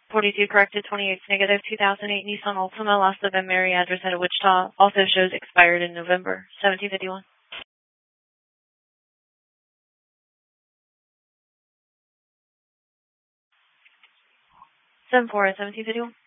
42 corrected, 28's negative, 2008 Nissan Altima, lost of Mary, address at Wichita, also shows expired in November, 1751. 7-4 at 1751.